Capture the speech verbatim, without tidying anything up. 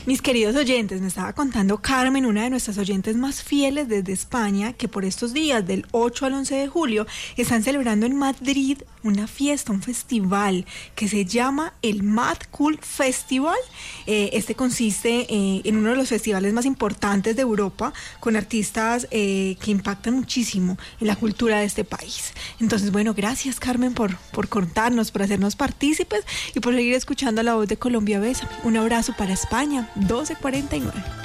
Mis queridos oyentes, me estaba contando Carmen, una de nuestras oyentes más fieles desde España, que por estos días del ocho al once de julio están celebrando en Madrid una fiesta, un festival que se llama el Mad Cool Festival. Eh, este consiste eh, en uno de los festivales más importantes de Europa, con artistas eh, que impactan muchísimo en la cultura de este país. Entonces, bueno, gracias Carmen por, por contarnos, por hacernos partícipes y por seguir escuchando la voz de Colombia Besa. Un abrazo para España, doce cuarenta y nueve.